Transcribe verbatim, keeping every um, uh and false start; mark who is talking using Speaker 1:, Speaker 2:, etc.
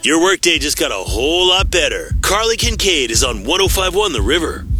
Speaker 1: Your workday just got a whole lot better. Carly Kincaid is on one oh five point one The River.